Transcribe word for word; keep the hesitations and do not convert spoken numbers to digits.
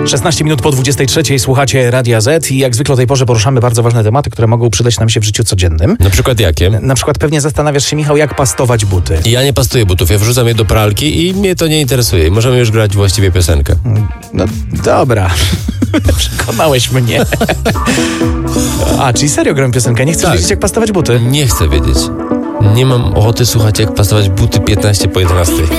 szesnaście minut po dwudziestej trzeciej słuchacie Radia Z i jak zwykle o tej porze poruszamy bardzo ważne tematy, które mogą przydać nam się w życiu codziennym. Na przykład jakie? Na przykład pewnie zastanawiasz się, Michał, jak pastować buty. Ja nie pastuję butów, ja wrzucam je do pralki i mnie to nie interesuje. Możemy już grać właściwie piosenkę. No dobra, przekonałeś mnie. A, czyli serio gram piosenkę, nie chcesz Tak. wiedzieć, jak pastować buty? Nie chcę wiedzieć. Nie mam ochoty słuchać, jak pastować buty piętnaście po jedenastej.